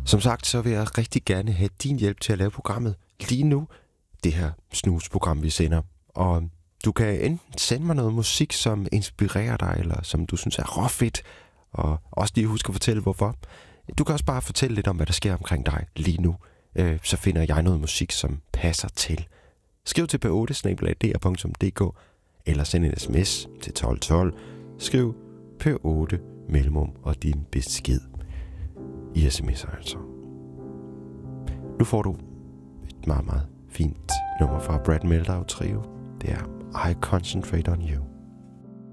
Som sagt, så vil jeg rigtig gerne have din hjælp til at lave programmet lige nu. Det her snusprogram, vi sender. Og du kan enten sende mig noget musik, som inspirerer dig, eller som du synes er råfedt. Og også lige husk at fortælle, hvorfor. Du kan også bare fortælle lidt om, hvad der sker omkring dig lige nu. Så finder jeg noget musik, som passer til. Skriv til p8@dr.dk eller send en sms til 1212. Skriv P8 mellemrum og din besked i sms'er altså. Nu får du et meget, meget fint nummer fra Brad Mehldau Trio. Det er I Concentrate on You.